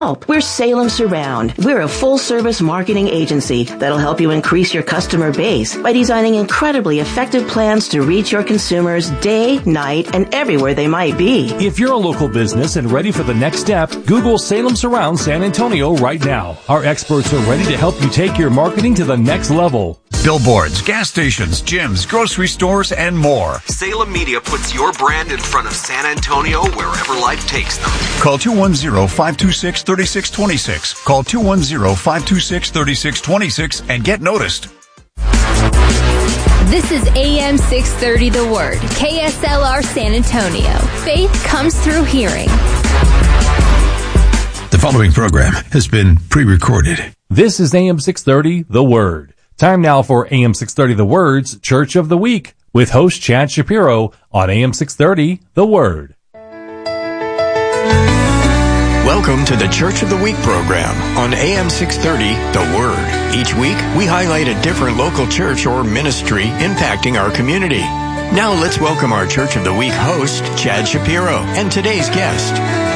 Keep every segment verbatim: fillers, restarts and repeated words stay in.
We're Salem Surround. We're a full-service marketing agency that'll help you increase your customer base by designing incredibly effective plans to reach your consumers day, night, and everywhere they might be. If you're a local business and ready for the next step, Google Salem Surround San Antonio right now. Our experts are ready to help you take your marketing to the next level. Billboards, gas stations, gyms, grocery stores, and more. Salem Media puts your brand in front of San Antonio wherever life takes them. Call two one zero, five two six, three six two six. Call two one zero, five two six, three six two six and get noticed. This is A M six thirty The Word, K S L R San Antonio. Faith comes through hearing. The following program has been pre-recorded. This is A M six thirty The Word. Time now for A M six thirty The Word's Church of the Week with host Chad Shapiro on A M six thirty The Word. Welcome to the Church of the Week program on A M six thirty The Word. Each week, we highlight a different local church or ministry impacting our community. Now let's welcome our Church of the Week host, Chad Shapiro, and today's guest.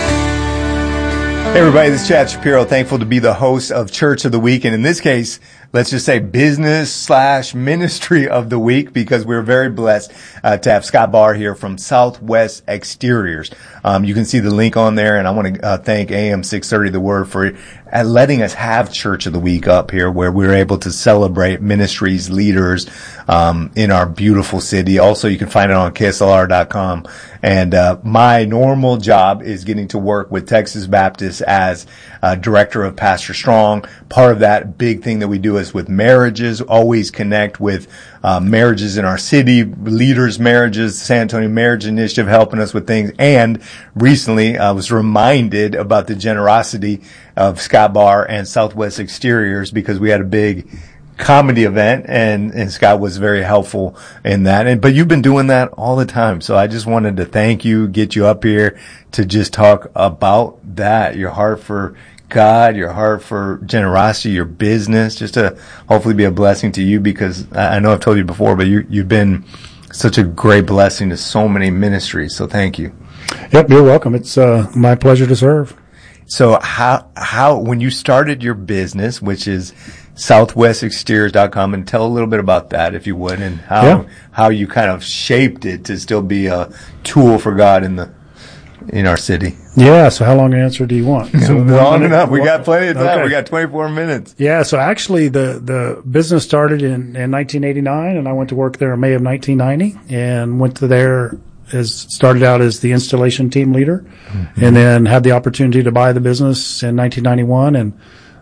Hey everybody, this is Chad Shapiro, thankful to be the host of Church of the Week, and in this case, let's just say business slash ministry of the week, because we're very blessed uh, to have Scott Barr here from Southwest Exteriors. Um, you can see the link on there, and I want to uh, thank A M six thirty The Word for uh, letting us have Church of the Week up here, where we're able to celebrate ministries, leaders um, in our beautiful city. Also, you can find it on K S L R dot com. And uh, my normal job is getting to work with Texas Baptist as uh, director of Pastor Strong. Part of that big thing that we do is with marriages, always connect with uh, marriages in our city, leaders' marriages, San Antonio Marriage Initiative helping us with things. And recently I was reminded about the generosity of Scott Barr and Southwest Exteriors, because we had a big comedy event, and, and Scott was very helpful in that. And, but you've been doing that all the time. So I just wanted to thank you, get you up here to just talk about that, your heart for God, your heart for generosity, your business, just to hopefully be a blessing to you, because I know I've told you before, but you, you've been such a great blessing to so many ministries. So thank you. Yep. You're welcome. It's, uh, my pleasure to serve. So how, how, when you started your business, which is Southwest Exteriors dot com, and tell a little bit about that, if you would, and how, yeah. how you kind of shaped it to still be a tool for God in the, in our city. Yeah. So how long an answer do you want? So long enough. We got plenty of time. Okay. We got twenty-four minutes. Yeah. So actually the, the business started in, in nineteen eighty-nine, and I went to work there in May of nineteen ninety, and went to there as started out as the installation team leader, mm-hmm. and then had the opportunity to buy the business in nineteen ninety-one, and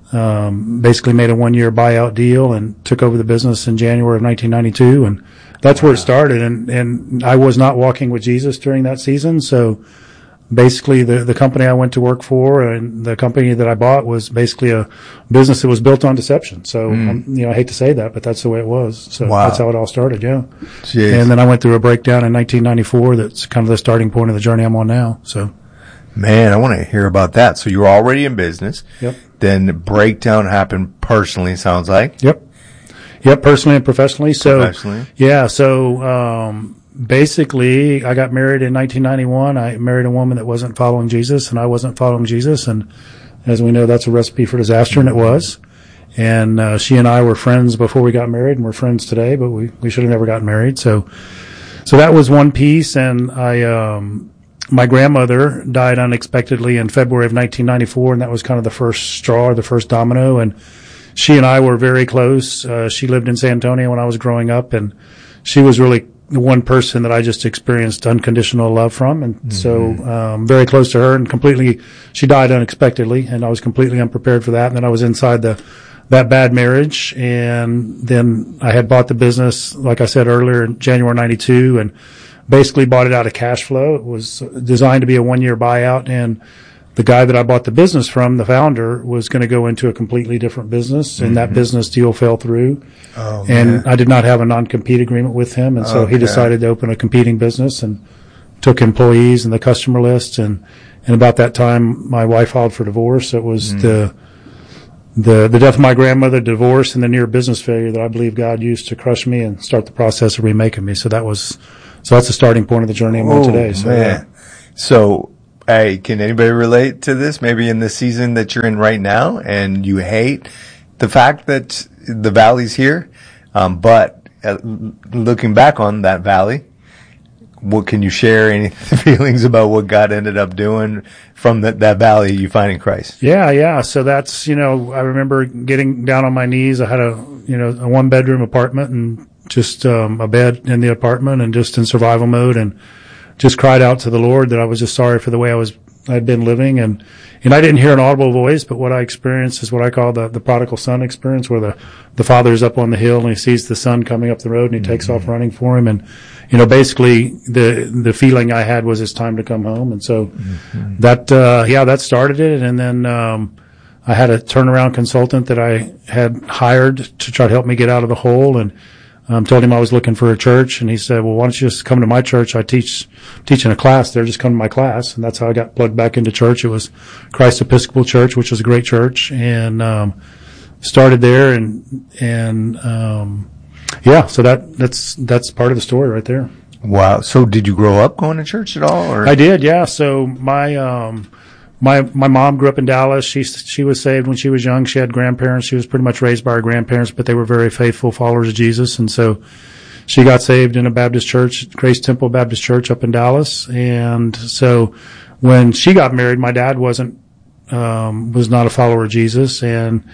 um basically made a one-year buyout deal and took over the business in January of nineteen ninety-two, and that's wow. where it started. And and I was not walking with Jesus during that season, so basically the the company I went to work for and the company that I bought was basically a business that was built on deception. So mm. um, you know, I hate to say that, but that's the way it was. So wow. that's how it all started. Yeah. Jeez. And then I went through a breakdown in nineteen ninety-four. That's kind of the starting point of the journey I'm on now. So. Man, I want to hear about that. So you were already in business. Yep. Then the breakdown happened personally, sounds like. Yep. Yep, personally and professionally. So, professionally. Yeah, so, um, basically, I got married in nineteen ninety-one. I married a woman that wasn't following Jesus, and I wasn't following Jesus. And as we know, that's a recipe for disaster, and it was. And, uh, she and I were friends before we got married, and we're friends today, but we, we should have never gotten married. So, so that was one piece. And I, um, my grandmother died unexpectedly in February of nineteen ninety-four, and that was kind of the first straw, the first domino. And she and I were very close. Uh, she lived in San Antonio when I was growing up, and she was really the one person that I just experienced unconditional love from. And mm-hmm. so, um, very close to her, and completely, she died unexpectedly, and I was completely unprepared for that. And then I was inside the, that bad marriage. And then I had bought the business, like I said earlier, in January ninety-two, and basically bought it out of cash flow. It was designed to be a one-year buyout, and the guy that I bought the business from, the founder, was going to go into a completely different business, and mm-hmm. that business deal fell through. Oh, and man. I did not have a non-compete agreement with him, and so okay. he decided to open a competing business and took employees and the customer list. And, and about that time, my wife filed for divorce. It was mm-hmm. the the the death of my grandmother, divorce, and the near business failure that I believe God used to crush me and start the process of remaking me. So that was, so that's the starting point of the journey I'm on oh, today. So, man. So hey, can anybody relate to this? Maybe in the season that you're in right now, and you hate the fact that the valley's here, um, but uh, looking back on that valley, what can you share? Any feelings about what God ended up doing from that, that valley you find in Christ? Yeah, yeah. So that's, you know, I remember getting down on my knees. I had a, you know, a one bedroom apartment and just um, a bed in the apartment and just in survival mode, and just cried out to the Lord that I was just sorry for the way I was, I'd been living. And, and I didn't hear an audible voice, but what I experienced is what I call the, the prodigal son experience, where the, the father's up on the hill and he sees the son coming up the road and he mm-hmm. takes off running for him. And, you know, basically the, the feeling I had was it's time to come home. And so mm-hmm. that, uh, yeah, that started it. And then, um, I had a turnaround consultant that I had hired to try to help me get out of the hole, and Um, told him I was looking for a church, and he said, well, why don't you just come to my church? I teach, teaching a class there. Just come to my class. And that's how I got plugged back into church. It was Christ Episcopal Church, which was a great church, and, um, started there and, and, um, yeah, so that, that's, that's part of the story right there. Wow. So did you grow up going to church at all? Or? I did, yeah. So my, um, My my mom grew up in Dallas. She she was saved when she was young. She had grandparents. She was pretty much raised by her grandparents, but they were very faithful followers of Jesus. And so she got saved in a Baptist church, Grace Temple Baptist Church up in Dallas. And so when she got married, my dad wasn't um was not a follower of Jesus, and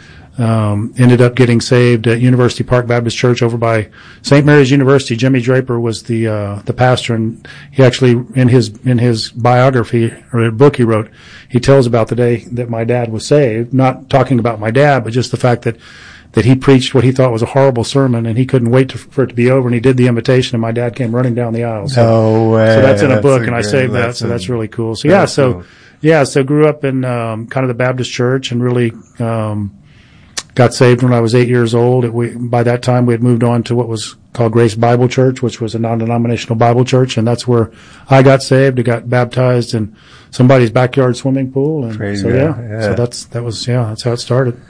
um ended up getting saved at University Park Baptist Church over by Saint Mary's University. Jimmy Draper was the uh the pastor, and he actually in his in his biography, or a book he wrote, he tells about the day that my dad was saved, not talking about my dad, but just the fact that that he preached what he thought was a horrible sermon, and he couldn't wait to, for it to be over, and he did the invitation, and my dad came running down the aisle. So, no way. So that's in a that's book, a and I saved that, so that's really cool. So yeah, so cool. yeah, so grew up in um kind of the Baptist church, and really um got saved when I was eight years old. It, we, by that time, we had moved on to what was called Grace Bible Church, which was a non-denominational Bible church, and that's where I got saved. I got baptized in somebody's backyard swimming pool, and Praise so God. yeah, yeah, so that's that was yeah, that's how it started.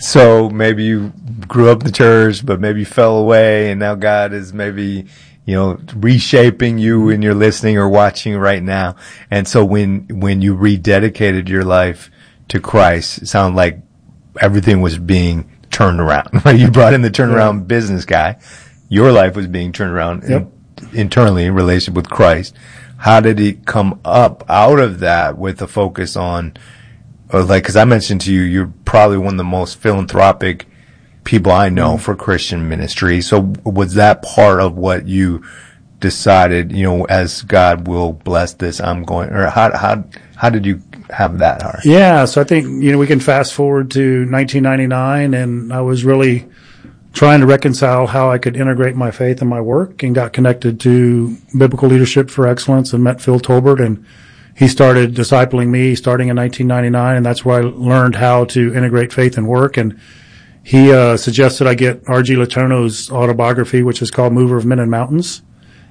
So maybe you grew up in the church, but maybe you fell away, and now God is maybe, you know, reshaping you, and you're listening or watching right now. And so when when you rededicated your life to Christ, it sounded like everything was being turned around, right? You brought in the turnaround yeah. business guy. Your life was being turned around yep. in, internally in relation with Christ. How did it come up out of that with a focus on, or like, cause I mentioned to you, you're probably one of the most philanthropic people I know mm. for Christian ministry. So was that part of what you decided, you know, as God will bless this, I'm going, or how, how, how did you have that heart? Yeah. So I think, you know, we can fast forward to nineteen ninety-nine, and I was really trying to reconcile how I could integrate my faith and my work, and got connected to Biblical Leadership for Excellence and met Phil Tolbert, and he started discipling me starting in nineteen ninety-nine, and that's where I learned how to integrate faith and work. And he uh suggested I get R G Letourneau's autobiography, which is called Mover of Men and Mountains.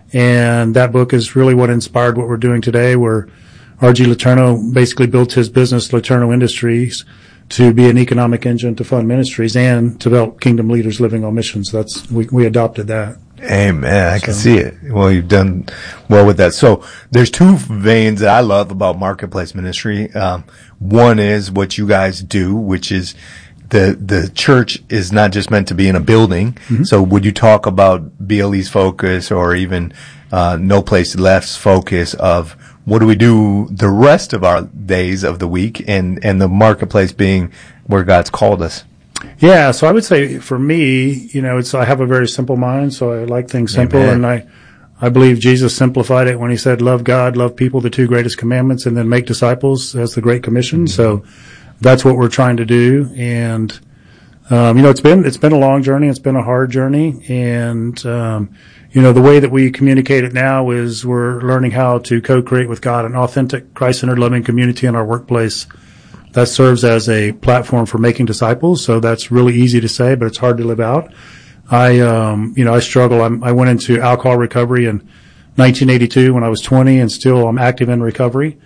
And that book is really what inspired what we're doing today, where R G Letourneau basically built his business, Letourneau Industries, to be an economic engine to fund ministries and to develop kingdom leaders living on missions. That's, we, we adopted that. Amen. I so. can see it. Well, you've done well with that. So there's two veins that I love about marketplace ministry. Um, one is what you guys do, which is the, the church is not just meant to be in a building. Mm-hmm. So would you talk about B L E's focus, or even, uh, No Place Left's focus of what do we do the rest of our days of the week, and, and the marketplace being where God's called us? Yeah, so I would say for me, you know, it's, I have a very simple mind, so I like things simple. Amen. And I, I believe Jesus simplified it when he said, love God, love people, the two greatest commandments, and then make disciples as the Great Commission. Mm-hmm. So that's what we're trying to do. And, um, you know, it's been, it's been a long journey. It's been a hard journey. And, um, you know, the way that we communicate it now is we're learning how to co-create with God an authentic, Christ-centered, loving community in our workplace that serves as a platform for making disciples. So that's really easy to say, but it's hard to live out. I, um, you know, I struggle. I'm, I went into alcohol recovery in nineteen eighty-two when I was twenty, and still I'm active in recovery.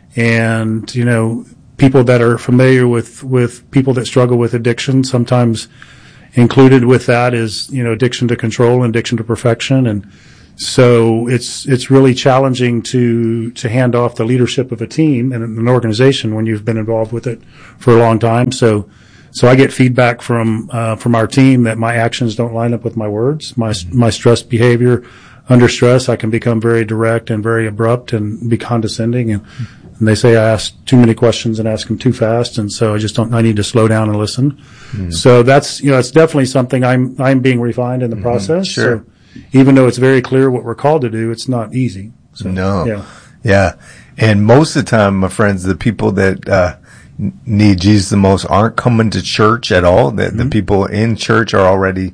And, you know, people that are familiar with, with people that struggle with addiction, sometimes included with that is, you know, addiction to control and addiction to perfection. And So it's, it's really challenging to, to hand off the leadership of a team and an organization when you've been involved with it for a long time. So, so I get feedback from, uh, from our team that my actions don't line up with my words, my, my stress behavior. Under stress, I can become very direct and very abrupt and be condescending. And, and they say I ask too many questions and ask them too fast. And so I just don't, I need to slow down and listen. Mm. So that's, you know, it's definitely something I'm, I'm being refined in the mm-hmm. process. Sure. So, even though it's very clear what we're called to do, it's not easy. So, no. Yeah. Yeah. And most of the time, my friends, the people that, uh, need Jesus the most aren't coming to church at all. The, mm-hmm. the people in church are already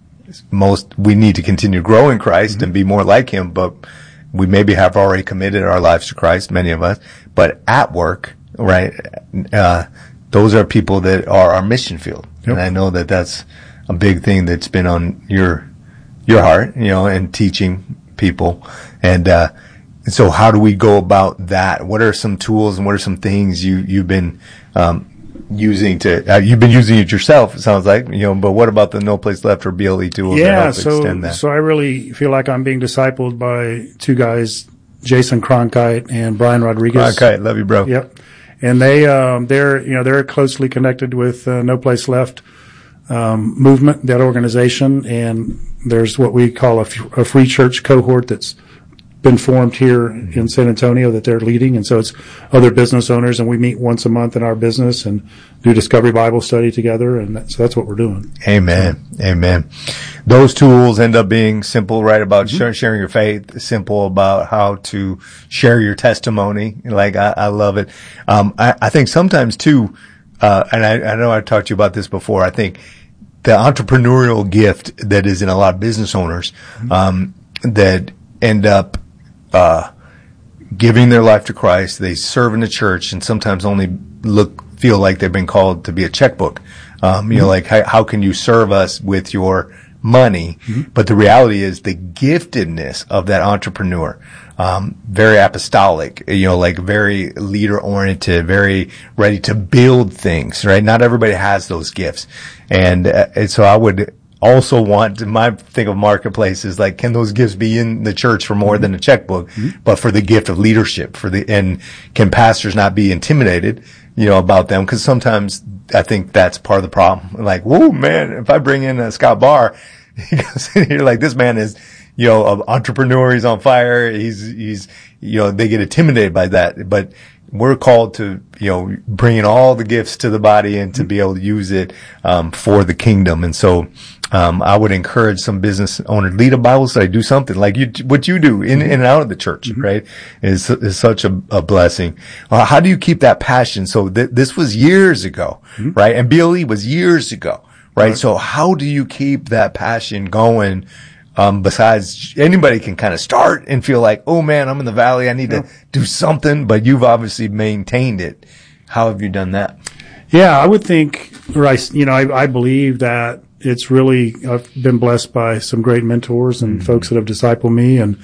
most, we need to continue to grow in Christ mm-hmm. and be more like him, but we maybe have already committed our lives to Christ, many of us. But at work, right, uh, those are people that are our mission field. Yep. And I know that that's a big thing that's been on your, your heart, you know, and teaching people. And, uh, so how do we go about that? What are some tools and what are some things you, you've been, um, using to, uh, you've been using it yourself, it sounds like, you know, but what about the No Place Left or B L E tools yeah, that help so, extend that? So I really feel like I'm being discipled by two guys, Jason Cronkite and Brian Rodriguez. Cronkite, love you, bro. Yep. And they, um, they're, you know, they're closely connected with, uh, No Place Left, um, movement, that organization. And there's what we call a, f- a free church cohort that's been formed here in San Antonio that they're leading. And so it's other business owners, and we meet once a month in our business and do Discovery Bible Study together. And that, so that's what we're doing. Amen. Amen. Those tools end up being simple, right? About mm-hmm. sharing your faith, simple about how to share your testimony. Like, I, I love it. Um, I, I think sometimes too, uh, and I, I know I talked to you about this before. I think the entrepreneurial gift that is in a lot of business owners, um, that end up, uh, giving their life to Christ. They serve in the church and sometimes only look, feel like they've been called to be a checkbook. Um, you mm-hmm. know, like how, how can you serve us with your money? Mm-hmm. But the reality is the giftedness of that entrepreneur, um, very apostolic, you know, like very leader oriented, very ready to build things, right? Not everybody has those gifts. And, uh, and so I would also want my thing of marketplace is like, can those gifts be in the church for more mm-hmm. than a checkbook, mm-hmm. but for the gift of leadership, for the, and can pastors not be intimidated, you know, about them? Cause sometimes I think that's part of the problem. Like, whoa, man, if I bring in a Scott Barr, you're like, this man is, you know, an entrepreneur. He's on fire. He's, he's, you know, they get intimidated by that. But we're called to, you know, bring in all the gifts to the body and to be able to use it, um, for the kingdom. And so, um, I would encourage some business owner, lead a Bible study, do something like you, what you do in, in and out of the church, mm-hmm. right? Is, is such a, a blessing. Uh, how do you keep that passion? So th- this was years ago, mm-hmm. right? And B L E was years ago, right? right? So how do you keep that passion going? Um, besides, anybody can kind of start and feel like, oh man, I'm in the valley. I need yeah. to do something, but you've obviously maintained it. How have you done that? Yeah, I would think, or I, you know, I, I believe that it's really, I've been blessed by some great mentors and mm-hmm. folks that have discipled me. And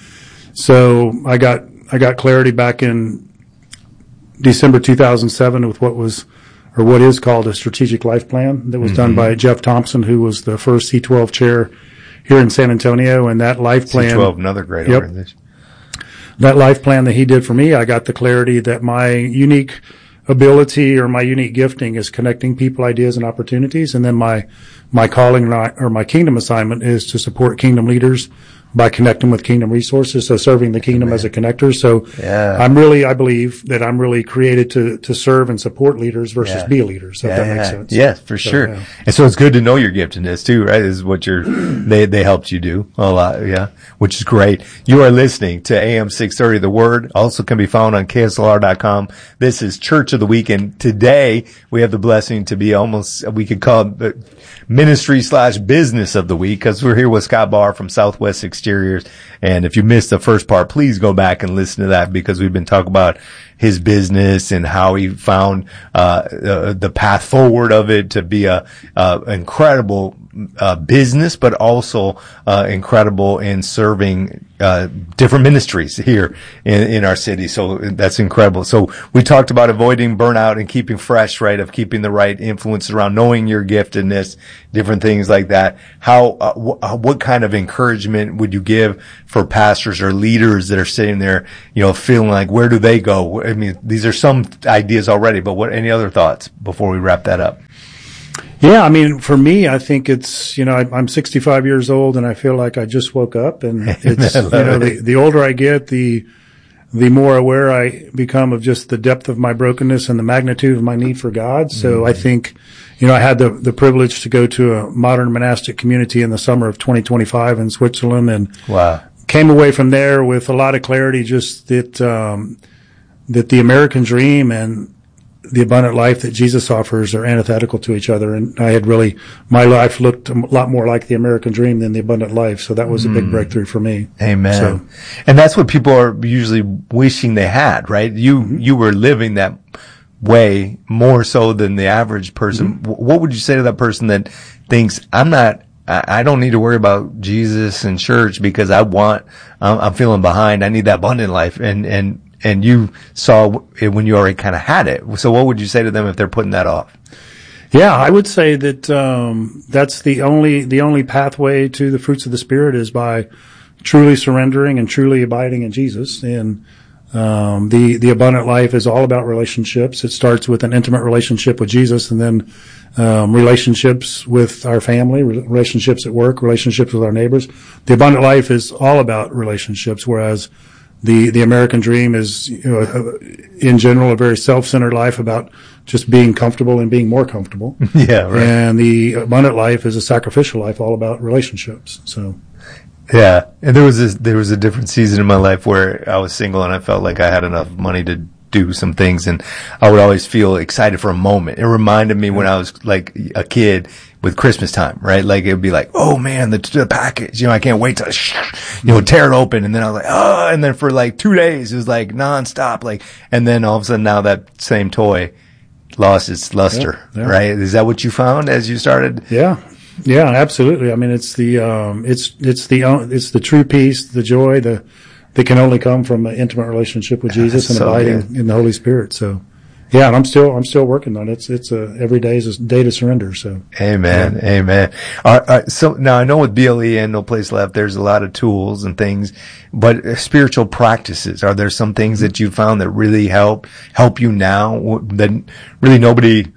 so I got, I got clarity back in December two thousand seven with what was, or what is called a strategic life plan that was mm-hmm. done by Jeff Thompson, who was the first C twelve chair here in San Antonio. And that life plan, C twelve, another great yep, organization. That life plan that he did for me, I got the clarity that my unique ability or my unique gifting is connecting people, ideas, and opportunities. And then my, my calling or my kingdom assignment is to support kingdom leaders by connecting with kingdom resources. So serving the kingdom Amen. As a connector. So yeah. I'm really, I believe that I'm really created to, to serve and support leaders versus yeah. be leaders. If yeah, that yeah. makes sense. Yes, for so, sure. Yeah. And so it's good to know your giftedness too, right? Is what you're, they, they helped you do a lot. Yeah. Which is great. You are listening to A M six thirty, The Word. Also can be found on K S L R dot com. This is Church of the Week. And today we have the blessing to be almost, we could call it ministry slash business of the week, because we're here with Scott Barr from Southwest Exteriors. And if you missed the first part, please go back and listen to that, because we've been talking about his business and how he found uh, uh the path forward of it to be a uh incredible uh, business, but also uh, incredible in serving uh, different ministries here in, in our city. So that's incredible. So we talked about avoiding burnout and keeping fresh, right? Of keeping the right influences around, knowing your giftedness, different things like that. How, uh, wh- what kind of encouragement would you give for pastors or leaders that are sitting there, you know, feeling like, where do they go? I mean, these are some ideas already, but what, any other thoughts before we wrap that up? Yeah, I mean, for me, I think it's, you know, I, I'm sixty-five years old and I feel like I just woke up, and it's, you know, the, the older I get, the, the more aware I become of just the depth of my brokenness and the magnitude of my need for God. So mm-hmm. I think, you know, I had the, the privilege to go to a modern monastic community in the summer of twenty twenty-five in Switzerland, and wow. came away from there with a lot of clarity, just that, um, that the American dream and the abundant life that Jesus offers are antithetical to each other. And I had really, my life looked a lot more like the American dream than the abundant life. So that was a big mm. breakthrough for me. Amen. So, and that's what people are usually wishing they had, right? You, mm-hmm. you were living that way more so than the average person. Mm-hmm. What would you say to that person that thinks, I'm not, I don't need to worry about Jesus and church because I want, I'm feeling behind. I need that abundant life. And, and, and you saw it when you already kind of had it. So what would you say to them if they're putting that off? Yeah, I would say that, um, that's the only, the only pathway to the fruits of the Spirit is by truly surrendering and truly abiding in Jesus. And, um, the, the abundant life is all about relationships. It starts with an intimate relationship with Jesus, and then, um, relationships with our family, relationships at work, relationships with our neighbors. The abundant life is all about relationships, whereas The, the American dream is, you know, in general, a very self-centered life about just being comfortable and being more comfortable. Yeah, right. And the abundant life is a sacrificial life, all about relationships. So. Yeah. And there was this, there was a different season in my life where I was single and I felt like I had enough money to do some things, and I would always feel excited for a moment. It reminded me when I was like a kid with Christmas time, right? Like it would be like, oh man, the, the package, you know, I can't wait to, you know, tear it open. And then I was like, oh, and then for like two days, it was like nonstop, like, and then all of a sudden now that same toy lost its luster, yeah, yeah. right? Is that what you found as you started? Yeah. Yeah, absolutely. I mean, it's the, um, it's, it's the, it's the true peace, the joy, the, that can only come from an intimate relationship with Jesus and so abiding good. in the Holy Spirit. So, yeah, and I'm still, I'm still working on it. It's, it's a, every day is a day to surrender. So. Amen. Yeah. Amen. All right, so now I know with B L E and No Place Left, there's a lot of tools and things, but spiritual practices, are there some things that you found that really help, help you now that really nobody,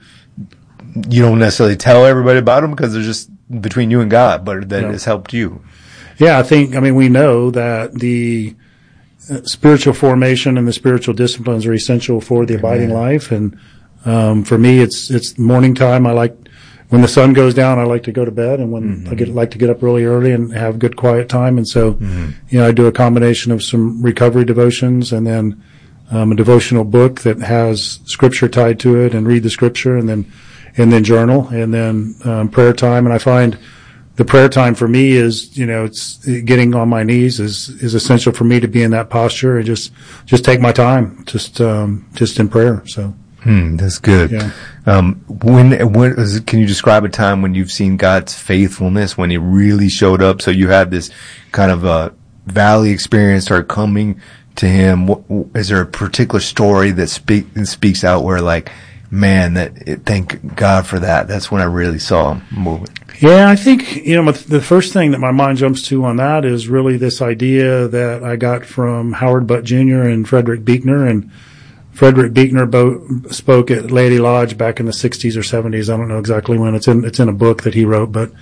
you don't necessarily tell everybody about them because they're just between you and God, but that yeah. has helped you? Yeah, I think, I mean, we know that the spiritual formation and the spiritual disciplines are essential for the abiding Amen. life. And, um, for me, it's, it's morning time. I like, when the sun goes down, I like to go to bed, and when mm-hmm. I get, like to get up really early and have good quiet time. And so, mm-hmm. you know, I do a combination of some recovery devotions and then, um, a devotional book that has scripture tied to it, and read the scripture, and then, and then journal, and then, um, prayer time. And I find, the prayer time for me is, you know, it's getting on my knees is, is essential for me to be in that posture and just, just take my time, just, um, just in prayer. So. Hmm, that's good. Yeah. Um, when, when, can you describe a time when you've seen God's faithfulness, when He really showed up? So you had this kind of a valley experience, start coming to Him. What, is there a particular story that speak, speaks out where like, man, that it, thank God for that. That's when I really saw Him moving. Yeah, I think, you know, the first thing that my mind jumps to on that is really this idea that I got from Howard Butt Junior and Frederick Buechner. And Frederick Buechner bo- spoke at Laity Lodge back in the sixties or seventies. I don't know exactly when. It's in, it's in a book that he wrote, but,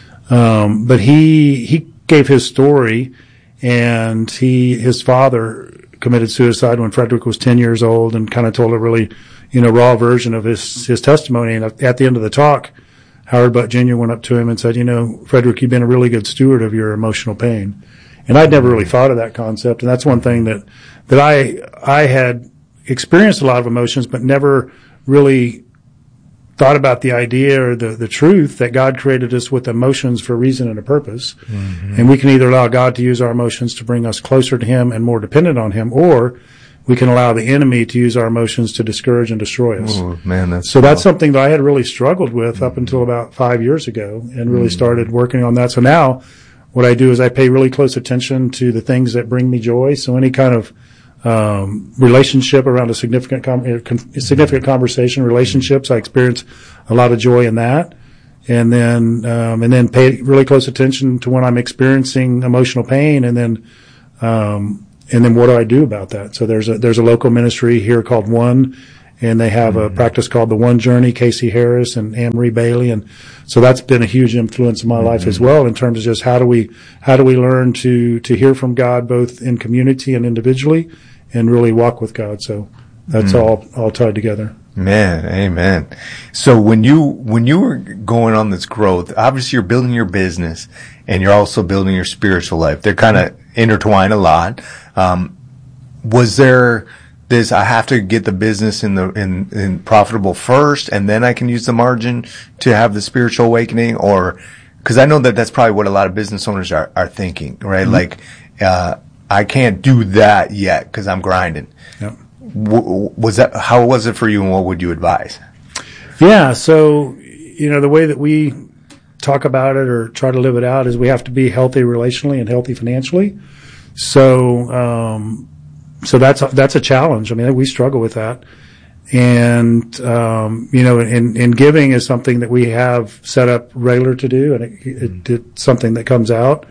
um, but he, he gave his story, and he, his father committed suicide when Frederick was ten years old, and kind of told a really, you know, raw version of his, his testimony. And at the end of the talk, Howard Butt Junior went up to him and said, you know, Frederick, you've been a really good steward of your emotional pain. And I'd never really thought of that concept. And that's one thing that, that I, I had experienced a lot of emotions, but never really thought about the idea or the, the truth that God created us with emotions for a reason and a purpose. Mm-hmm. And we can either allow God to use our emotions to bring us closer to Him and more dependent on Him, or we can allow the enemy to use our emotions to discourage and destroy us. Ooh, man, that's so that's something that I had really struggled with up until about five years ago, and really started working on that. So now what I do is I pay really close attention to the things that bring me joy. So any kind of um, relationship around a significant com- significant conversation, relationships, I experience a lot of joy in that. And then um, and then pay really close attention to when I'm experiencing emotional pain, and then um, and then what do I do about that? So there's a there's a local ministry here called One, and they have mm-hmm. a practice called the One Journey, Casey Harris and Anne Marie Bailey, and so that's been a huge influence in my mm-hmm. life as well, in terms of just how do we how do we learn to to hear from God both in community and individually, and really walk with God. So that's mm-hmm. all all tied together. Man, amen. So when you, when you were going on this growth, obviously you're building your business and you're also building your spiritual life. They're kind of intertwined a lot. Um, was there this, I have to get the business in the, in, in profitable first, and then I can use the margin to have the spiritual awakening? Or, cause I know that that's probably what a lot of business owners are, are thinking, right? Mm-hmm. Like, uh, I can't do that yet cause I'm grinding. Yep. Was that, how was it for you, and what would you advise? Yeah. So, you know, the way that we talk about it or try to live it out is we have to be healthy relationally and healthy financially. So, um, so that's, a, that's a challenge. I mean, we struggle with that. And, um, you know, and, and giving is something that we have set up regular to do, and it, it, it's something that comes out.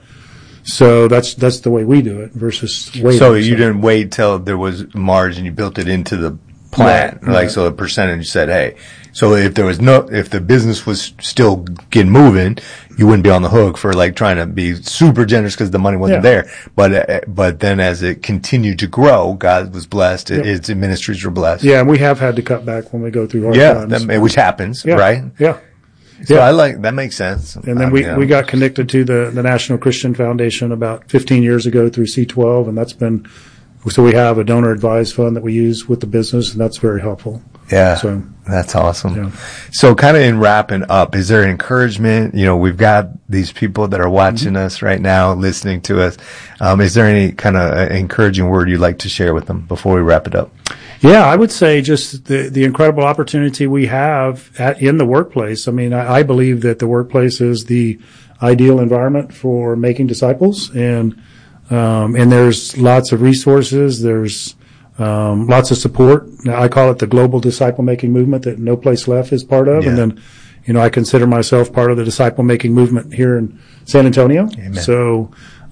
So that's that's the way we do it versus waiting. So you didn't wait till there was margin; you built it into the plan, right, like right. So a percentage said, "Hey." So if there was no, if the business was still getting moving, you wouldn't be on the hook for like trying to be super generous because the money wasn't yeah. there. But uh, but then as it continued to grow, God was blessed. Yep. Its ministries were blessed. Yeah, and we have had to cut back when we go through our yeah, that, which happens, yeah. right? Yeah. So yeah. I like, that makes sense. And then we, we got connected to the, the National Christian Foundation about fifteen years ago through C twelve, and that's been, so we have a donor advised fund that we use with the business, and that's very helpful. Yeah. So that's awesome. Yeah. So kind of in wrapping up, is there encouragement? You know, we've got these people that are watching mm-hmm. us right now, listening to us. Um, is there any kind of encouraging word you'd like to share with them before we wrap it up? Yeah, I would say just the, the incredible opportunity we have at, in the workplace. I mean, I, I believe that the workplace is the ideal environment for making disciples, and, um, and there's lots of resources. There's, um, lots of support. Now, I call it the global disciple making movement that No Place Left is part of. Yeah. And then, you know, I consider myself part of the disciple making movement here in San Antonio. Amen. So,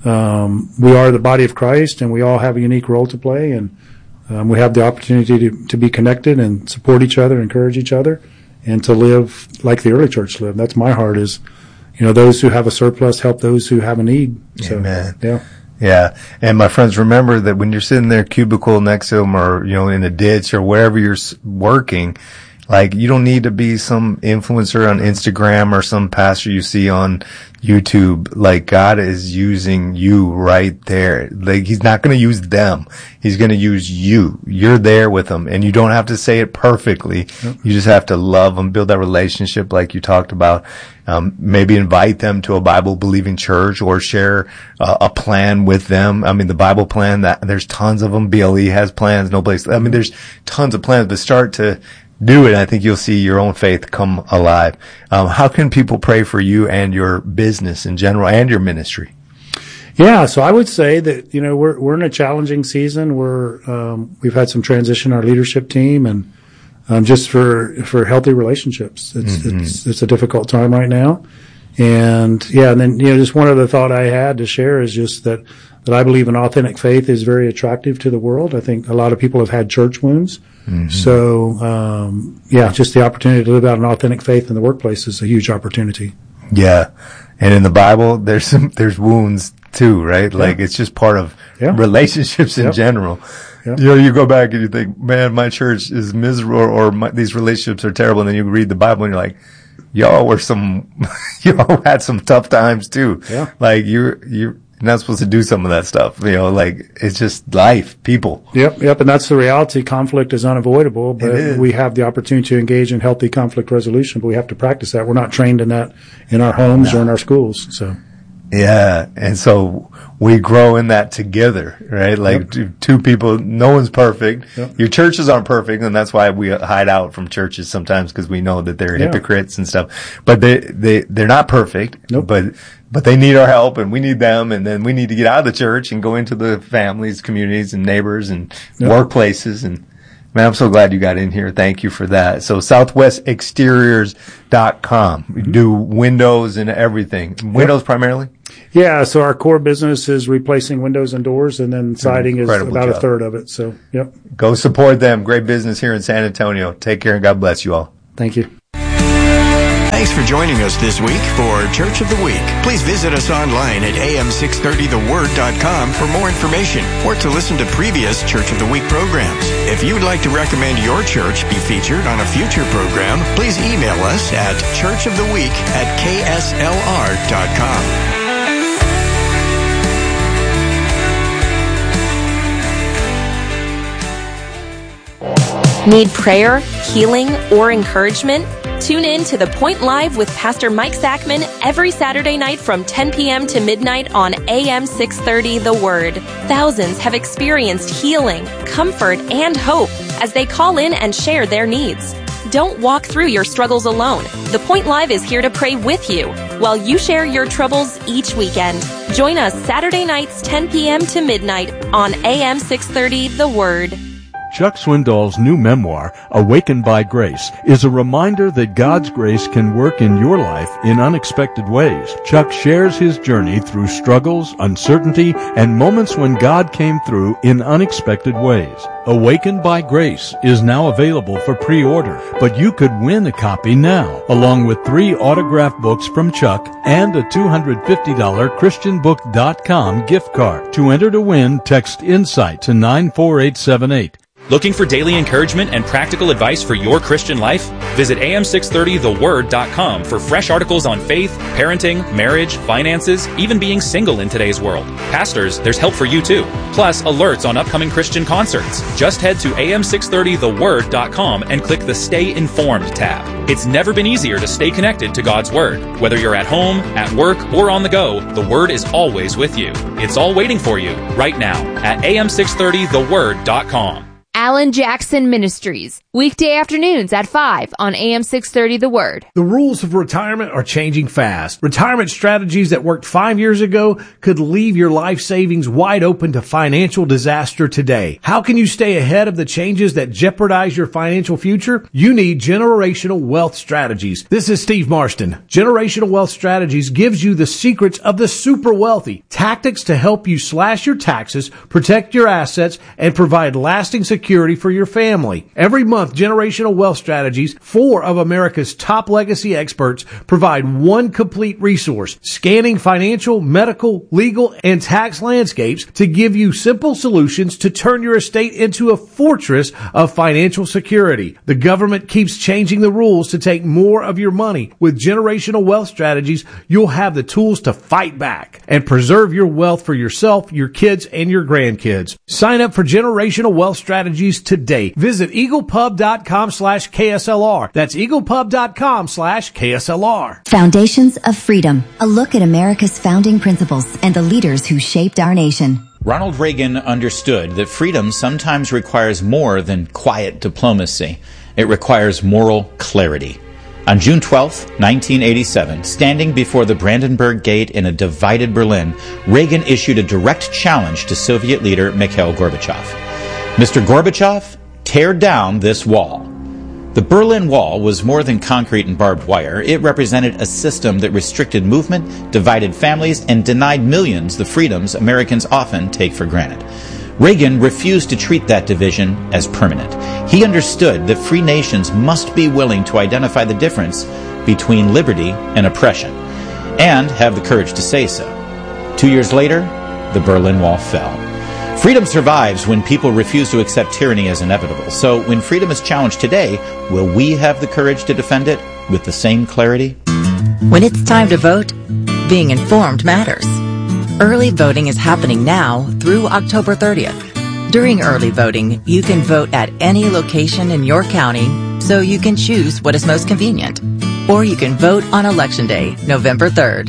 um, we are the body of Christ, and we all have a unique role to play, and Um, we have the opportunity to, to be connected and support each other, encourage each other, and to live like the early church lived. That's my heart is, you know, those who have a surplus help those who have a need. So, Amen. Yeah. Yeah. And my friends, remember that when you're sitting there cubicle next to them, or, you know, in a ditch or wherever you're working, like, you don't need to be some influencer on Instagram or some pastor you see on YouTube. Like, God is using you right there. Like, he's not going to use them. He's going to use you. You're there with them, and you don't have to say it perfectly. Yep. You just have to love them, build that relationship like you talked about. Um, maybe invite them to a Bible believing church, or share uh, a plan with them. I mean, the Bible plan, that there's tons of them. B L E has plans, No Place. I mean, there's tons of plans, but start to do it. I think you'll see your own faith come alive. Um, how can people pray for you and your business in general and your ministry? Yeah, so I would say that, you know, we're we're in a challenging season. We're um, we've had some transition in our leadership team, and um, just for for healthy relationships, it's mm-hmm. it's it's a difficult time right now. And yeah, and then, you know, just one other thought I had to share is just that that I believe an authentic faith is very attractive to the world. I think a lot of people have had church wounds. Mm-hmm. So, um, yeah, just the opportunity to live out an authentic faith in the workplace is a huge opportunity. Yeah. And in the Bible, there's some, there's wounds too, right? Yeah. Like, it's just part of yeah. relationships in yep. general. Yep. You know, you go back and you think, man, my church is miserable, or my, these relationships are terrible. And then you read the Bible and you're like, y'all were some, y'all had some tough times too. Yeah. Like, you're, you're, not supposed to do some of that stuff, you know, like, it's just life, people. Yep, yep, and that's the reality. Conflict is unavoidable, but is. we have the opportunity to engage in healthy conflict resolution, but we have to practice that. We're not trained in that in our homes no. or in our schools, so. Yeah, and so we grow in that together, right? Like Yep. two, two people, no one's perfect. Yep. Your churches aren't perfect, and that's why we hide out from churches sometimes, because we know that they're Yeah. hypocrites and stuff. But they, they, they're not perfect, Nope. but, but they need our help, and we need them, and then we need to get out of the church and go into the families, communities, and neighbors, and Yep. workplaces. And man, I'm so glad you got in here. Thank you for that. So southwest exteriors dot com. We do windows and everything. Windows primarily? Yeah, so our core business is replacing windows and doors, and then siding is Incredible about a job. third of it. So, yep. Go support them. Great business here in San Antonio. Take care and God bless you all. Thank you. Thanks for joining us this week for Church of the Week. Please visit us online at a m six thirty the word dot com for more information or to listen to previous Church of the Week programs. If you would like to recommend your church be featured on a future program, please email us at churchoftheweek at k s l r dot com. Need prayer, healing, or encouragement? Tune in to The Point Live with Pastor Mike Sackman every Saturday night from ten p.m. to midnight on A M six thirty The Word. Thousands have experienced healing, comfort, and hope as they call in and share their needs. Don't walk through your struggles alone. The Point Live is here to pray with you while you share your troubles each weekend. Join us Saturday nights ten p.m. to midnight on A M six thirty The Word. Chuck Swindoll's new memoir, Awakened by Grace, is a reminder that God's grace can work in your life in unexpected ways. Chuck shares his journey through struggles, uncertainty, and moments when God came through in unexpected ways. Awakened by Grace is now available for pre-order, but you could win a copy now, along with three autographed books from Chuck and a two hundred fifty dollars christian book dot com gift card. To enter to win, text INSIGHT to nine four eight seven eight. Looking for daily encouragement and practical advice for your Christian life? Visit A M six thirty the word dot com for fresh articles on faith, parenting, marriage, finances, even being single in today's world. Pastors, there's help for you too. Plus, alerts on upcoming Christian concerts. Just head to A M six thirty the word dot com and click the Stay Informed tab. It's never been easier to stay connected to God's Word. Whether you're at home, at work, or on the go, the Word is always with you. It's all waiting for you right now at A M six thirty the word dot com. Alan Jackson Ministries, weekday afternoons at five on A M six thirty The Word. The rules of retirement are changing fast. Retirement strategies that worked five years ago could leave your life savings wide open to financial disaster today. How can you stay ahead of the changes that jeopardize your financial future? You need Generational Wealth Strategies. This is Steve Marston. Generational Wealth Strategies gives you the secrets of the super wealthy, tactics to help you slash your taxes, protect your assets, and provide lasting security Security for your family. Every month, Generational Wealth Strategies, four of America's top legacy experts, provide one complete resource, scanning financial, medical, legal, and tax landscapes to give you simple solutions to turn your estate into a fortress of financial security. The government keeps changing the rules to take more of your money. With Generational Wealth Strategies, you'll have the tools to fight back and preserve your wealth for yourself, your kids, and your grandkids. Sign up for Generational Wealth Strategies today. Visit eaglepub.com slash KSLR. That's eaglepub.com slash KSLR. Foundations of Freedom. A look at America's founding principles and the leaders who shaped our nation. Ronald Reagan understood that freedom sometimes requires more than quiet diplomacy. It requires moral clarity. On June twelfth, nineteen eighty-seven, standing before the Brandenburg Gate in a divided Berlin, Reagan issued a direct challenge to Soviet leader Mikhail Gorbachev. Mister Gorbachev, tear down this wall. The Berlin Wall was more than concrete and barbed wire. It represented a system that restricted movement, divided families, and denied millions the freedoms Americans often take for granted. Reagan refused to treat that division as permanent. He understood that free nations must be willing to identify the difference between liberty and oppression, and have the courage to say so. Two years later, the Berlin Wall fell. Freedom survives when people refuse to accept tyranny as inevitable. So when freedom is challenged today, will we have the courage to defend it with the same clarity? When it's time to vote, being informed matters. Early voting is happening now through October thirtieth. During early voting, you can vote at any location in your county, so you can choose what is most convenient. Or you can vote on Election Day, November third.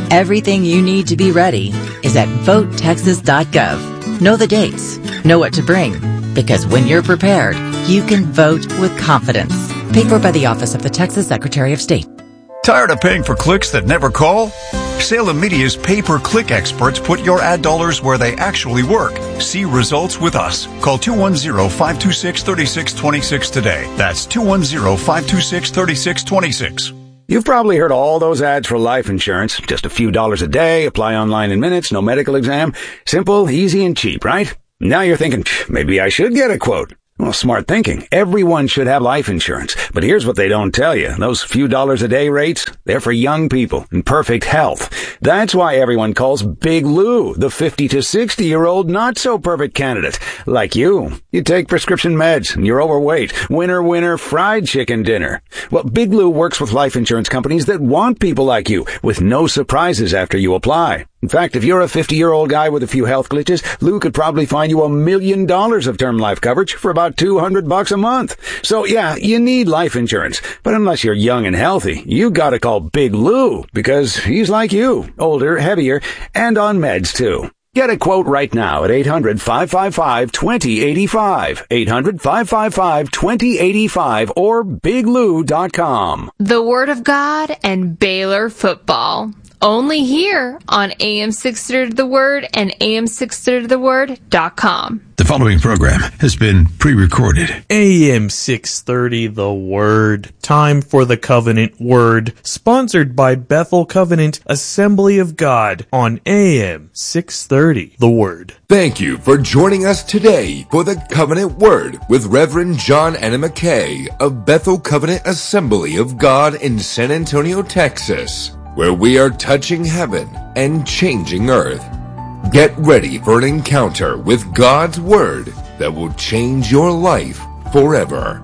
Everything you need to be ready is at vote texas dot gov. Know the dates, know what to bring, because when you're prepared, you can vote with confidence. Paid for by the Office of the Texas Secretary of State. Tired of paying for clicks that never call? Salem Media's pay-per-click experts put your ad dollars where they actually work. See results with us. Call two one zero, five two six, three six two six today. That's two one zero, five two six, three six two six. You've probably heard all those ads for life insurance. Just a few dollars a day, apply online in minutes, no medical exam. Simple, easy, and cheap, right? Now you're thinking, maybe I should get a quote. Well, smart thinking. Everyone should have life insurance. But here's what they don't tell you. Those few dollars a day rates, they're for young people in perfect health. That's why everyone calls Big Lou the fifty to sixty year old not so perfect candidate. Like you. You take prescription meds and you're overweight. Winner, winner, fried chicken dinner. Well, Big Lou works with life insurance companies that want people like you with no surprises after you apply. In fact, if you're a fifty-year-old guy with a few health glitches, Lou could probably find you a million dollars of term life coverage for about two hundred bucks a month. So yeah, you need life insurance. But unless you're young and healthy, you gotta call Big Lou because he's like you, older, heavier, and on meds too. Get a quote right now at eight hundred, five five five, two zero eight five, eight hundred, five five five, two zero eight five, or big lou dot com. The Word of God and Baylor football. Only here on A M six thirty The Word and A M six thirty the word dot com. The following program has been pre-recorded. A M six thirty The Word. Time for the Covenant Word. Sponsored by Bethel Covenant Assembly of God on A M six thirty The Word. Thank you for joining us today for the Covenant Word with Reverend John Anna McKay of Bethel Covenant Assembly of God in San Antonio, Texas, where we are touching heaven and changing earth. Get ready for an encounter with God's Word that will change your life forever.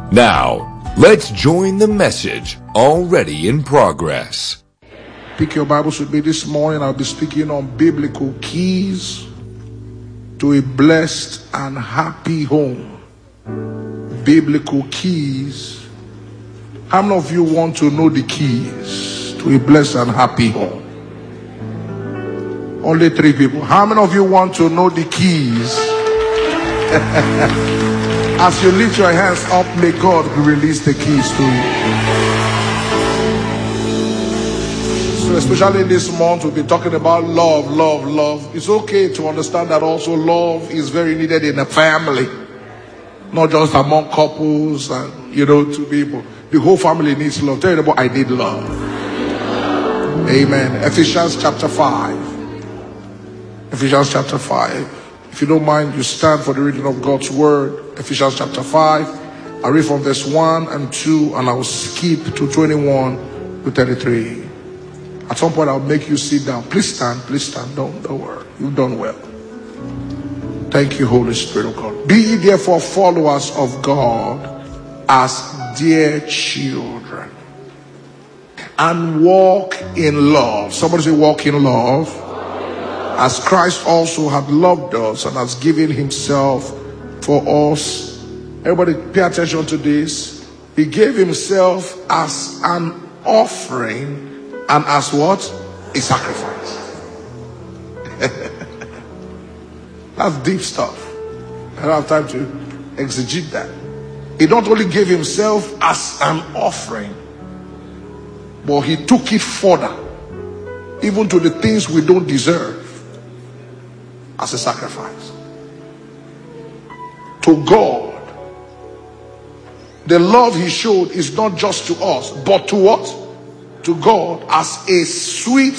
Now, let's join the message already in progress. Pick your Bibles with me this morning. I'll be speaking on biblical keys to a blessed and happy home. Biblical keys. How many of you want to know the keys to a blessed and happy home? Only three people. How many of you want to know the keys? As you lift your hands up, may God release the keys to you. So especially this month, we'll be talking about love, love, love. It's okay to understand that also love is very needed in a family. Not just among couples and, you know, two people. The whole family needs love. Tell you about, I need love. Amen. Ephesians chapter five. Ephesians chapter five. If you don't mind, you stand for the reading of God's word. Ephesians chapter five. I read from verse one and two, and I will skip to twenty-one to thirty-three. At some point, I'll make you sit down. Please stand. Please stand. Don't, don't worry. You've done well. Thank you, Holy Spirit of God. Be ye therefore followers of God as dear children, and walk in love. Somebody say, walk in love. As Christ also had loved us and has given himself for us. Everybody pay attention to this. He gave himself as an offering and as what? A sacrifice. That's deep stuff. I don't have time to exegete that. He not only gave himself as an offering, but he took it further, even to the things we don't deserve, as a sacrifice. To God, the love he showed is not just to us, but to what? To God as a sweet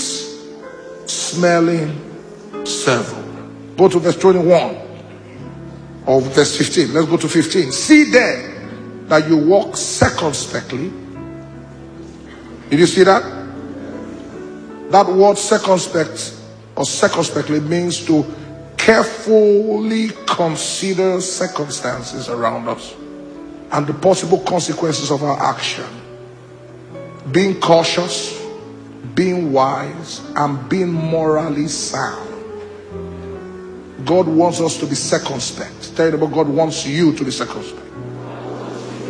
smelling savour. Go to verse twenty-one or verse fifteen. Let's go to fifteen. See then that you walk circumspectly. Did you see that? That word circumspect or circumspectly means to carefully consider circumstances around us and the possible consequences of our action. Being cautious, being wise, and being morally sound. God wants us to be circumspect. Tell you about God wants you to be circumspect.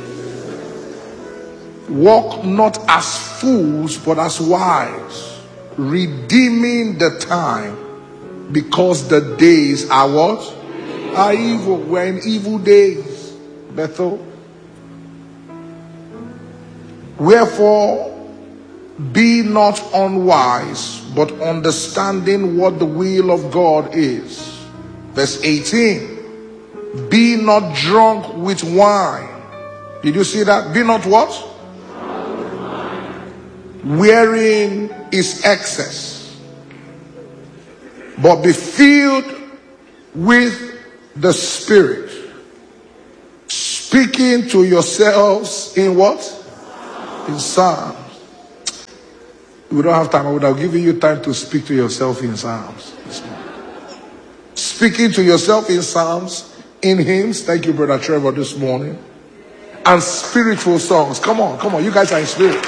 Walk not as fools, but as wise. redeeming the time, because the days are what? Are evil. We're in evil days, Bethel. Wherefore, be not unwise, but understanding what the will of God is. Verse eighteen. Be not drunk with wine. Did you see that? Be not what? Wherein is excess, but be filled with the Spirit, speaking to yourselves in what? In Psalms. We don't have time. I would have given you time to speak to yourself in Psalms. Speaking to yourself in Psalms, in hymns. Thank you, Brother Trevor, this morning. And spiritual songs. Come on, come on. You guys are in spirit.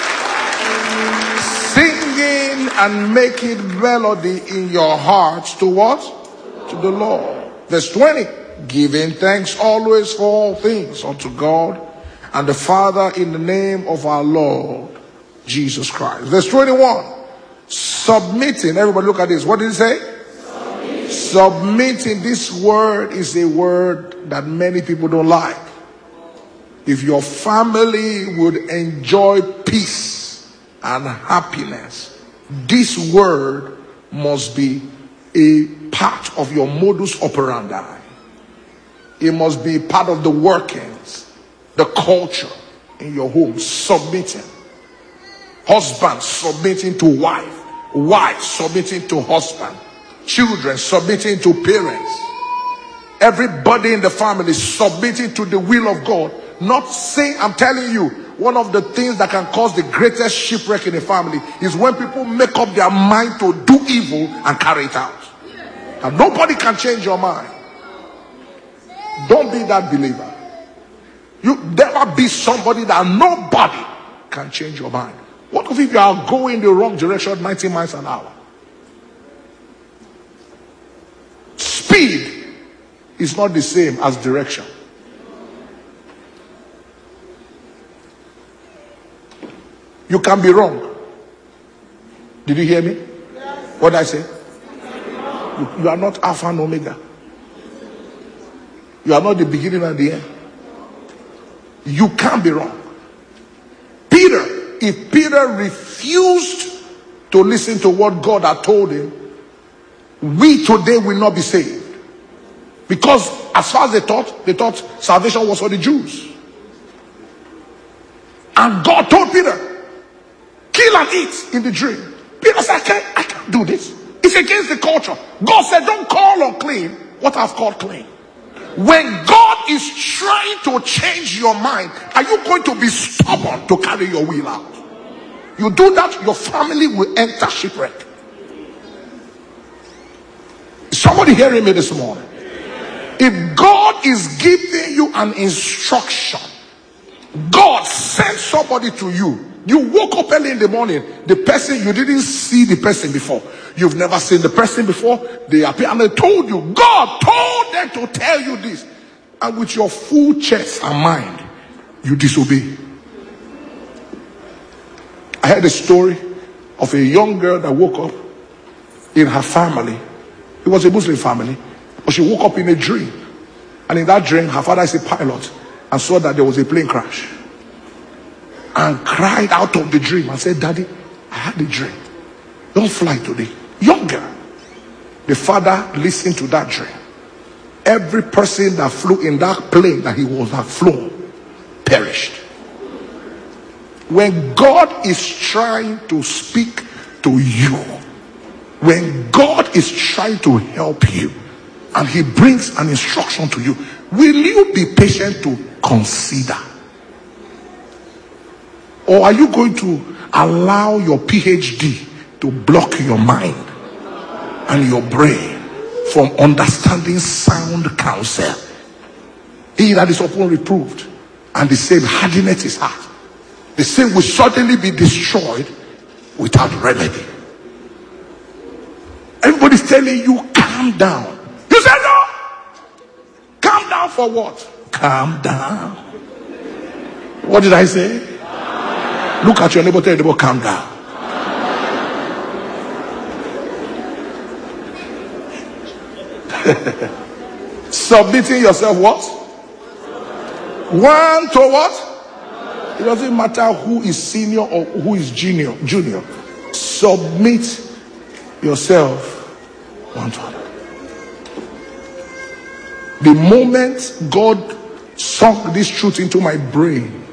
Singing and making melody in your hearts to what? To the Lord. Verse twenty. Giving thanks always for all things unto God and the Father in the name of our Lord Jesus Christ. Verse twenty-one. Submitting. Everybody look at this. What did it say? Submitting. Submitting. This word is a word that many people don't like. If your family would enjoy peace and happiness, this word must be a part of your modus operandi. It must be part of the workings, the culture in your home. Submitting. Husband submitting to wife. Wife submitting to husband. Children submitting to parents. Everybody in the family submitting to the will of God. Not saying, I'm telling you, one of the things that can cause the greatest shipwreck in a family is when people make up their mind to do evil and carry it out. And nobody can change your mind. Don't be that believer. You never be somebody that nobody can change your mind. What if you are going the wrong direction ninety miles an hour? Speed is not the same as direction. You can be wrong. Did you hear me? What did I say? You, you are not Alpha and Omega. You are not the beginning and the end. You can't be wrong. Peter, if Peter refused to listen to what God had told him, we today will not be saved. Because as far as they thought, they thought salvation was for the Jews. And God told Peter, kill and eat in the dream. Peter said, I can't, I can't do this. It's against the culture. God said, don't call unclean what I've called clean. When God is trying to change your mind, are you going to be stubborn to carry your will out? You do that, your family will enter shipwreck. Is somebody hearing me this morning? If God is giving you an instruction, God sent somebody to you. You woke up early in the morning, the person, you didn't see the person before. You've never seen the person before. They appear and they told you. God told them to tell you this. And with your full chest and mind, you disobey. I heard a story of a young girl that woke up in her family. It was a Muslim family. But she woke up in a dream. And in that dream, her father is a pilot and saw that there was a plane crash. And cried out of the dream and said, Daddy, I had a dream. Don't fly today. Young girl. The father listened to that dream. Every person that flew in that plane that he was have flown perished. When God is trying to speak to you, when God is trying to help you, and he brings an instruction to you, will you be patient to consider? Or are you going to allow your P H D to block your mind and your brain from understanding sound counsel? He that is often reproved and the same hardeneth his heart, the same will suddenly be destroyed without remedy. Everybody's telling you, calm down. You say no. Calm down for what? Calm down. What did I say? Look at your neighbor, tell your neighbor, calm down. Submitting yourself what? One to what? It doesn't matter who is senior or who is junior. Junior. Submit yourself one to another. The moment God sunk this truth into my brain,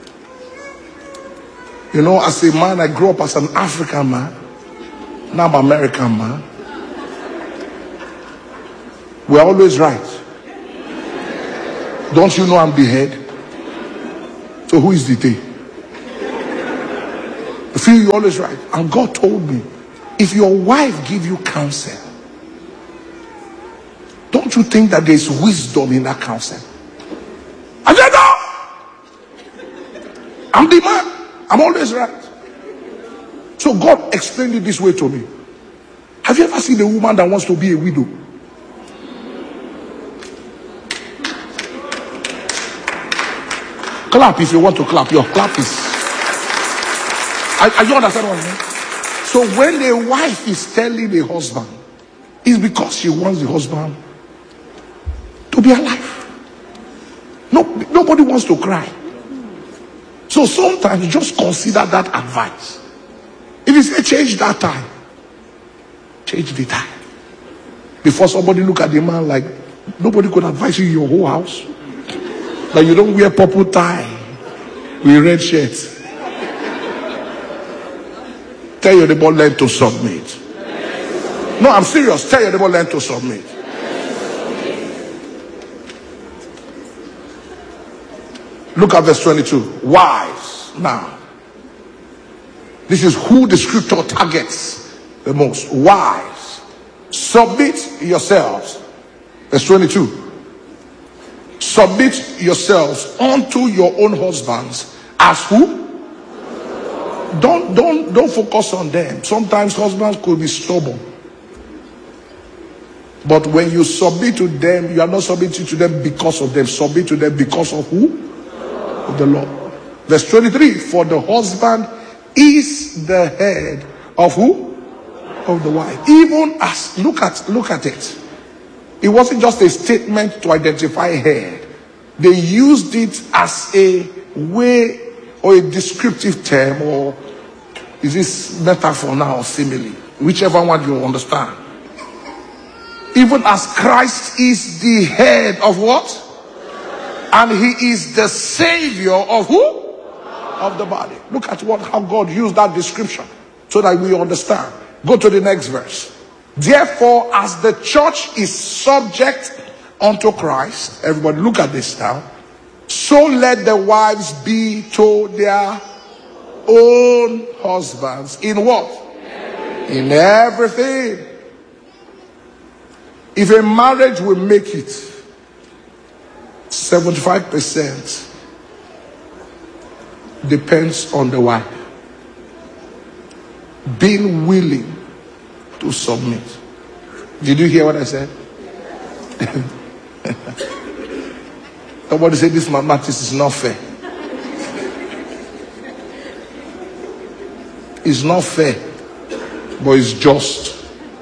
you know, as a man, I grew up as an African man. Now I'm an American man. We're always right. Don't you know I'm the head? So who is the tail? I feel you're always right. And God told me, if your wife give you counsel, don't you think that there's wisdom in that counsel? I said, no! I'm the man. I'm always right. So God explained it this way to me. Have you ever seen a woman that wants to be a widow? Clap if you want to clap. Your clap is... Are, are you understand what I mean? So when a wife is telling a husband, it's because she wants the husband to be alive. No, nobody wants to cry. So sometimes just consider that advice. If you say change that time, change the time. Before somebody look at the man like nobody could advise you in your whole house that you don't wear purple tie with red shirt. Tell your neighbor, learn to submit. No, I'm serious. Tell your neighbor, learn to submit. Look at verse twenty-two. Wives. Now, this is who the scripture targets the most. Wives, submit yourselves. Verse twenty-two. Submit yourselves unto your own husbands as who? Don't don't don't focus on them. Sometimes husbands could be stubborn. But when you submit to them, you are not submitting to them because of them. Submit to them because of who? Of the Lord. Verse twenty-three. For the husband is the head of who? Of the wife. Even as look at look at it. It wasn't just a statement to identify head. They used it as a way or a descriptive term, or is this metaphor now or simile? Whichever one you understand. Even as Christ is the head of what? And he is the savior of who? Of the body. Look at what how God used that description so that we understand. Go to the next verse. Therefore, as the church is subject unto Christ, everybody look at this now. So let the wives be to their own husbands in what? In everything. If a marriage will make it, seventy-five percent depends on the wife being willing to submit. Did you hear what I said? Somebody said this mathematics is not fair. It's not fair, but it's just.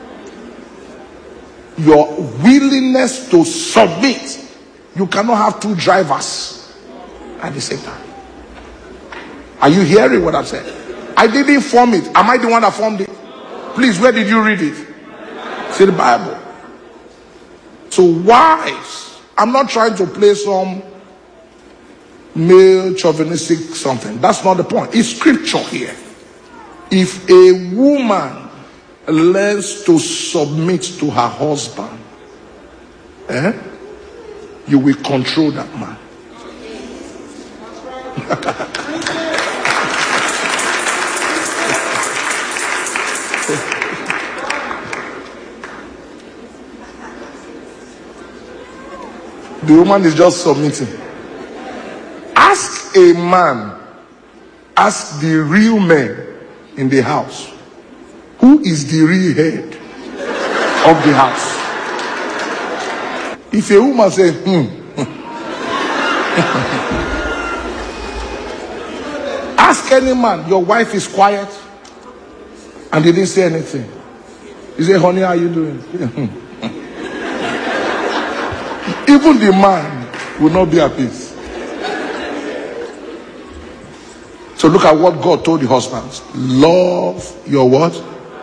Your willingness to submit. You cannot have two drivers at the same time. Are you hearing what I'm saying? I didn't form it. Am I the one that formed it? Please, where did you read it? It's in the Bible. So wives, I'm not trying to play some male chauvinistic something. That's not the point. It's scripture here. If a woman learns to submit to her husband, eh, you will control that man. The woman is just submitting. Ask a man, ask the real man in the house, who is the real head of the house? If a woman says, hmm, ask any man, your wife is quiet and they didn't say anything. You say, honey, how are you doing? Even the man will not be at peace. So look at what God told the husbands. Love your what?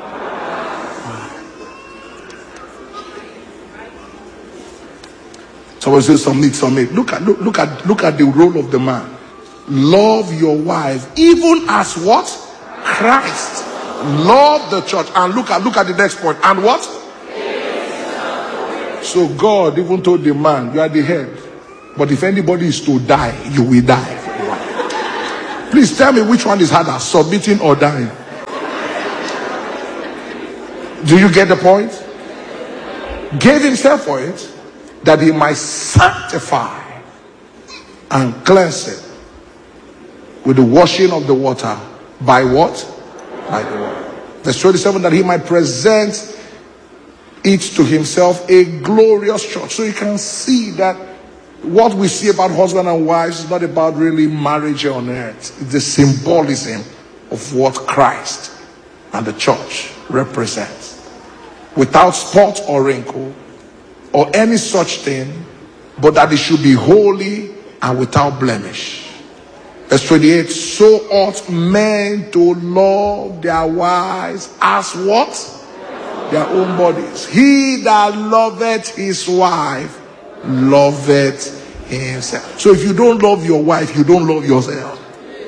Someone says submit, submit. Look at look, look at look at the role of the man. Love your wife, even as what? Christ loved the church. And look at look at the next point. And what? So God even told the man, you are the head. But if anybody is to die, you will die. Please tell me which one is harder, submitting or dying? Do you get the point? Gave himself for it, that he might sanctify and cleanse it with the washing of the water. By what? By the word. Verse twenty-seven, that he might present it to himself a glorious church. So you can see that what we see about husband and wives is not about really marriage on earth. It's the symbolism of what Christ and the church represents. Without spot or wrinkle or any such thing, but that it should be holy and without blemish. Verse twenty-eight, so ought men to love their wives as what? Their own bodies. He that loveth his wife loveth himself. So if you don't love your wife, you don't love yourself.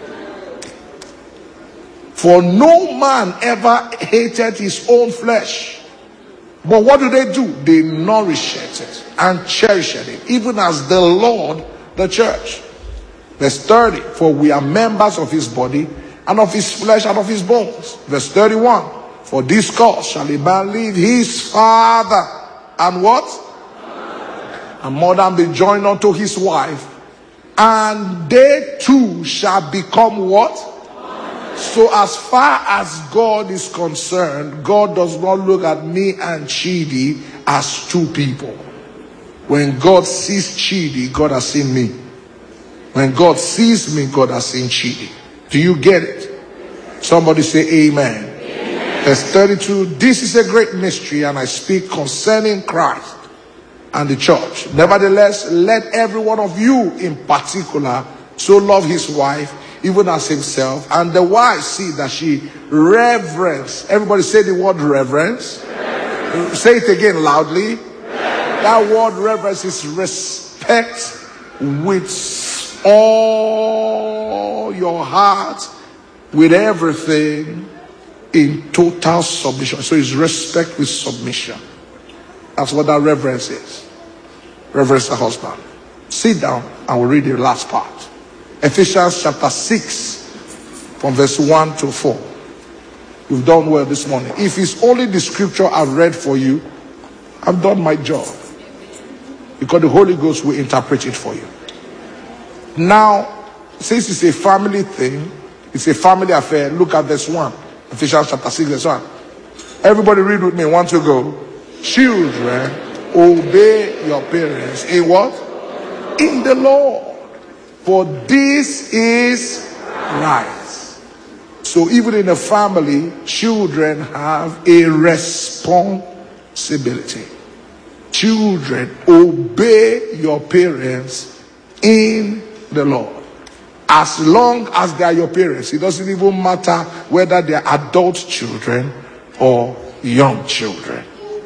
For no man ever hated his own flesh. But what do they do? They nourish it and cherish it, even as the Lord the church. Verse thirty, for we are members of his body and of his flesh and of his bones. Verse thirty-one, for this cause shall a man leave his father and what? And mother, and be joined unto his wife, and they two shall become what? So as far as God is concerned, God does not look at me and Chidi as two people. When God sees Chidi, God has seen me. When God sees me, God has seen Chidi. Do you get it? Somebody say amen. Amen. Verse thirty-two, this is a great mystery, and I speak concerning Christ and the church. Nevertheless, let every one of you in particular so love his wife, even as himself, and the wife see that she reverence. Everybody say the word reverence. Reverence. Say it again loudly. Reverence. That word reverence is respect with all your heart, with everything, in total submission. So it's respect with submission. That's what that reverence is. Reverence the husband. Sit down and we'll read the last part. Ephesians chapter six, from verse one to four. You've done well this morning. If it's only the scripture I've read for you, I've done my job. Because the Holy Ghost will interpret it for you. Now, since it's a family thing, it's a family affair, look at verse one. Ephesians chapter six, verse one. Everybody read with me. One to go. Children, obey your parents in what? In the Lord. For this is right. So even in a family, children have a responsibility. Children, obey your parents in the Lord. As long as they are your parents, it doesn't even matter whether they are adult children or young children.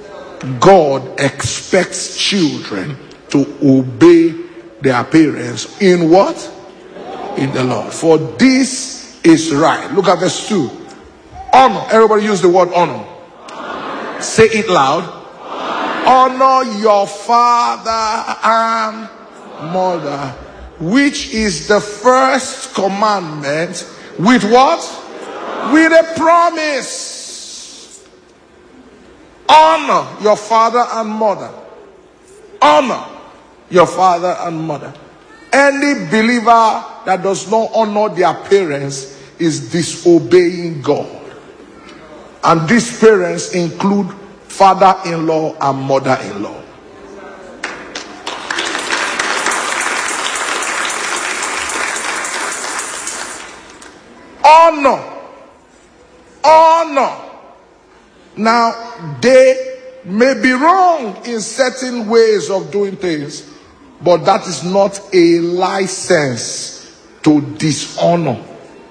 God expects children to obey their parents in what? In the Lord. For this is right. Look at verse two. Honor. Everybody use the word honor. Honor. Say it loud. Honor. Honor your father and mother, which is the first commandment with what? With a promise. Honor your father and mother. Honor your father and mother. Any believer that does not honor their parents is disobeying God. And these parents include father-in-law and mother-in-law. Honor. Honor. Now, they may be wrong in certain ways of doing things, but that is not a license to dishonor.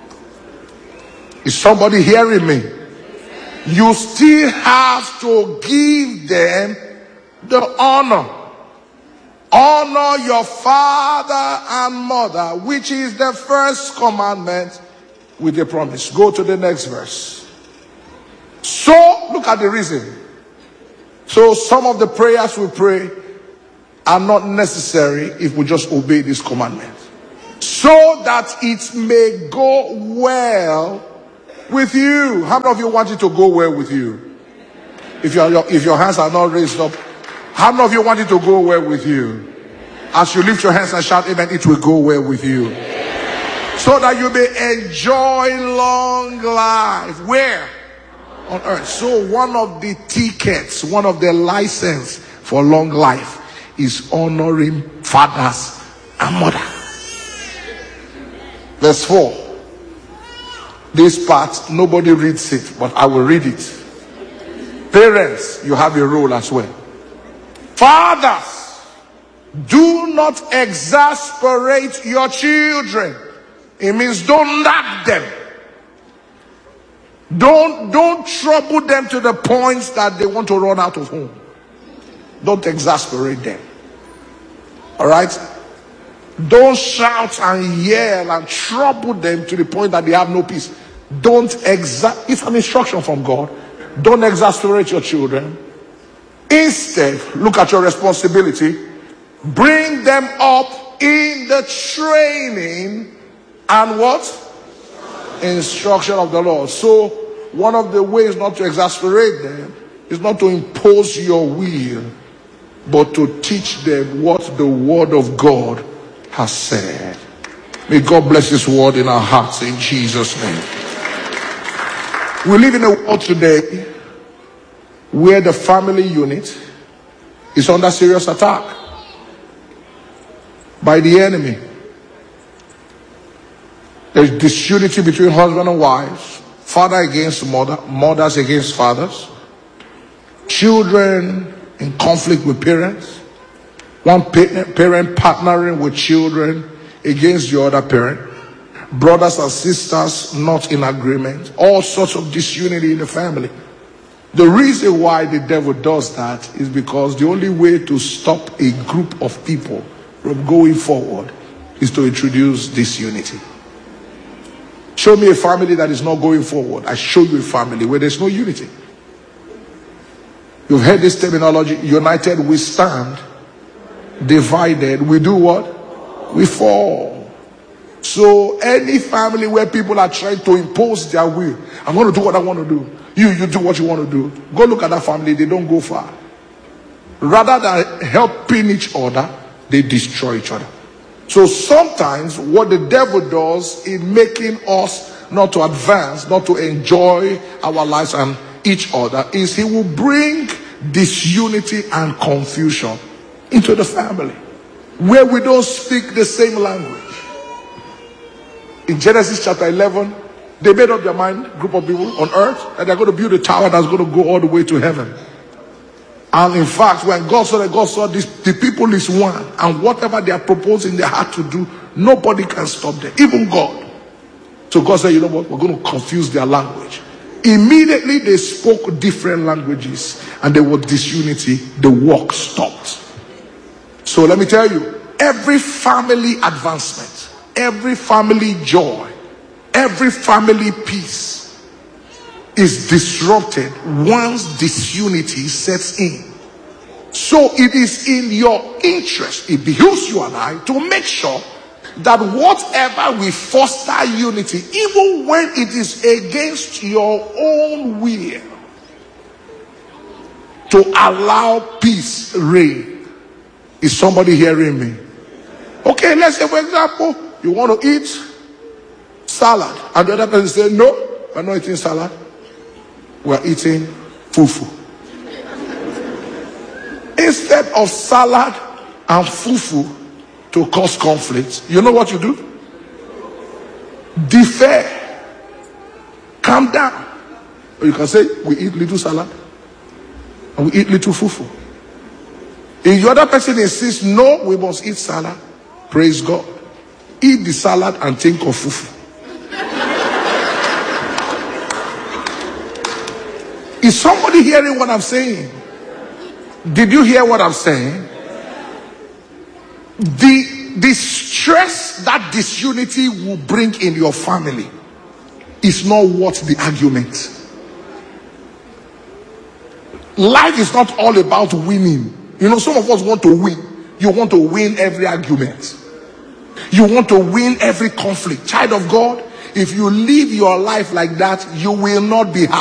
Is somebody hearing me? You still have to give them the honor. Honor your father and mother, which is the first commandment with a promise. Go to the next verse. So, look at the reason. So, some of the prayers we pray are not necessary if we just obey this commandment. So that it may go well with you. How many of you want it to go well with you? If your if your hands are not raised up, how many of you want it to go well with you? As you lift your hands and shout amen, it will go well with you. So that you may enjoy long life. Where? On earth. So one of the tickets, one of the license for long life is honoring fathers and mother. Verse four. This part, nobody reads it, but I will read it. Parents, you have a role as well. Fathers, do not exasperate your children. It means don't nag them. Don't, don't trouble them to the point that they want to run out of home. Don't exasperate them. All right? Don't shout and yell and trouble them to the point that they have no peace. Don't exa- It's an instruction from God. Don't exasperate your children. Instead, look at your responsibility. Bring them up in the training and what? Instruction of the Lord. So, one of the ways not to exasperate them is not to impose your will, but to teach them what the Word of God has said. May God bless His word in our hearts in Jesus' name. We live in a world today where the family unit is under serious attack by the enemy. There's disunity between husband and wives, father against mother, mothers against fathers, children in conflict with parents, one parent partnering with children against the other parent, brothers and sisters not in agreement, all sorts of disunity in the family. The reason why the devil does that is because the only way to stop a group of people from going forward is to introduce disunity. Show me a family that is not going forward. I show you a family where there's no unity. You've heard this terminology: united we stand, divided we do what? We fall. So any family where people are trying to impose their will, I'm going to do what I want to do, you you do what you want to do, go look at that family. They don't go far. Rather than helping each other, they destroy each other. So sometimes what the devil does in making us not to advance, not to enjoy our lives and each other, is he will bring disunity and confusion into the family where we don't speak the same language. In Genesis chapter eleven, they made up their mind, group of people on earth, that they're going to build a tower that's going to go all the way to heaven. And in fact, when God saw that, God saw this, the people is one, and whatever they are proposing they had to do, nobody can stop them, even God. So God said, you know what, we're going to confuse their language. Immediately they spoke different languages and there was disunity. The work stopped. So let me tell you, every family advancement, every family joy, every family peace is disrupted once disunity sets in. So it is in your interest, it behooves you and I to make sure that whatever we foster unity, even when it is against your own will, to allow peace reign. Is somebody hearing me? Okay, let's say for example, you want to eat salad and the other person says, no, we're not eating salad, we're eating fufu. Instead of salad and fufu to cause conflict, you know what you do? Defer. Calm down. Or you can say, we eat little salad and we eat little fufu. If the other person insists, no, we must eat salad, praise God. Eat the salad and think of fufu. Is somebody hearing what I'm saying? Did you hear what I'm saying? The, the stress that disunity will bring in your family is not worth the argument. Life is not all about winning. You know, some of us want to win. You want to win every argument. You want to win every conflict. Child of God, if you live your life like that, you will not be happy.